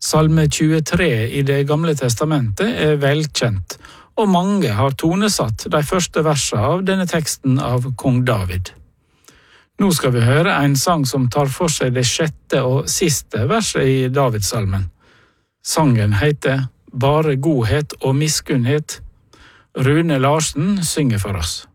Salme 23 i Det gamle testamentet er velkjent, og mange har tonesatt de første versene av denne teksten av kong David. Nå skal vi høre en sang som tar for seg det 6. og siste verset i Davidsalmen. Sangen heter «Bare godhet og miskunnhet». Rune Larsen synger for oss.